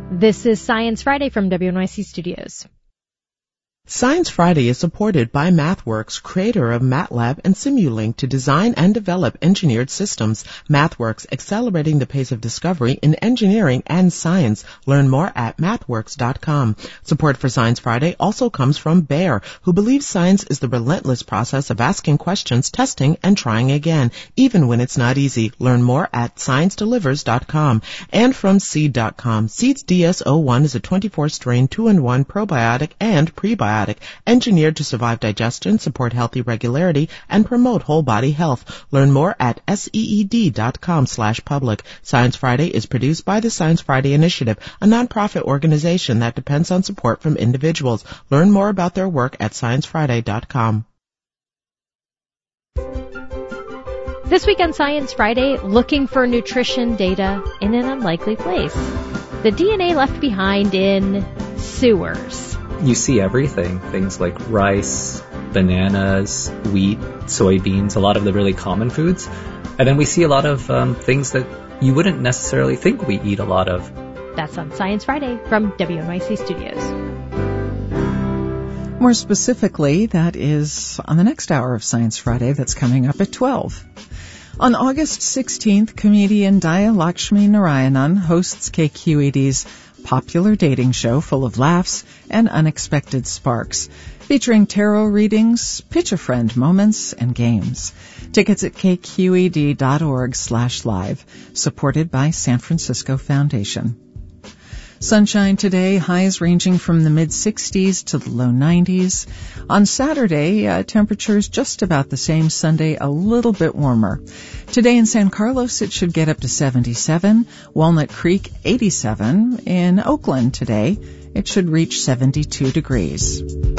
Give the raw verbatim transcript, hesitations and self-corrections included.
This is Science Friday from W N Y C Studios. Science Friday is supported by MathWorks, creator of MATLAB and Simulink to design and develop engineered systems. MathWorks, accelerating the pace of discovery in engineering and science. Learn more at mathworks dot com. Support for Science Friday also comes from Bayer, who believes science is the relentless process of asking questions, testing, and trying again, even when it's not easy. Learn more at science delivers dot com. And from seed dot com. Seed's D S zero one is a twenty-four strain two in one probiotic and prebiotic, engineered to survive digestion, support healthy regularity, and promote whole body health. Learn more at seed dot com slash public. Science Friday is produced by the Science Friday Initiative, a nonprofit organization that depends on support from individuals. Learn more about their work at science friday dot com. This week on Science Friday, looking for nutrition data in an unlikely place. The D N A left behind in sewers. You see everything, things like rice, bananas, wheat, soybeans, a lot of the really common foods. And then we see a lot of um, things that you wouldn't necessarily think we eat a lot of. That's on Science Friday from W N Y C Studios. More specifically, that is on the next hour of Science Friday that's coming up at twelve. On August sixteenth, comedian Daya Lakshmi Narayanan hosts K Q E D's popular dating show full of laughs and unexpected sparks, featuring tarot readings, pitch-a-friend moments, and games. Tickets at k q e d dot org slash live, supported by San Francisco Foundation. Sunshine today, highs ranging from the mid-sixties to the low nineties. On Saturday, uh, temperatures just about the same. Sunday, a little bit warmer. Today in San Carlos, it should get up to seventy-seven. Walnut Creek, eighty-seven. In Oakland today, it should reach seventy-two degrees.